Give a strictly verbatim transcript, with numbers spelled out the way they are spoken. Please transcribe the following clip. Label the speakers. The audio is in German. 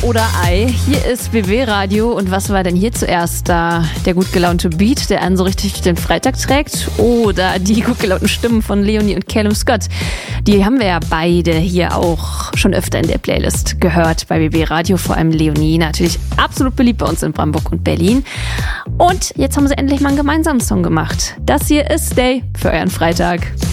Speaker 1: oder Ei. Hier ist B B Radio und was war denn hier zuerst da? Der gut gelaunte Beat, der einen so richtig den Freitag trägt, oder die gut gelaunten Stimmen von Leonie und Callum Scott? Die haben wir ja beide hier auch schon öfter in der Playlist gehört bei B B Radio, vor allem Leonie, natürlich absolut beliebt bei uns in Brandenburg und Berlin. Und jetzt haben sie endlich mal einen gemeinsamen Song gemacht. Das hier ist Stay für euren Freitag.